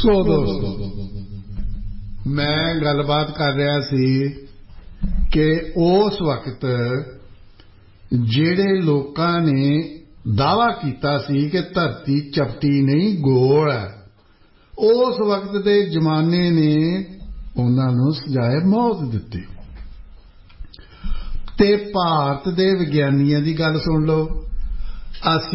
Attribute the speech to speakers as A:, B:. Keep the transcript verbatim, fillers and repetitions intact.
A: ਸੋ ਦੋਸਤੋ, ਮੈਂ ਗੱਲਬਾਤ ਕਰ ਰਿਹਾ ਸੀ ਕਿ ਉਸ ਵਕਤ ਜਿਹੜੇ ਲੋਕਾਂ ਨੇ ਦਾਅਵਾ ਕੀਤਾ ਸੀ ਕਿ ਧਰਤੀ ਚਪਟੀ ਨਹੀਂ ਗੋਲ ਹੈ, ਉਸ ਵਕਤ ਦੇ ਜ਼ਮਾਨੇ ਨੇ ਉਹਨਾਂ ਨੂੰ ਸਜ਼ਾਏ ਮੌਤ ਦਿੱਤੀ। ਤੇ ਭਾਰਤ ਦੇ ਵਿਗਿਆਨੀਆਂ ਦੀ ਗੱਲ ਸੁਣ ਲਓ। ਅਸੀਂ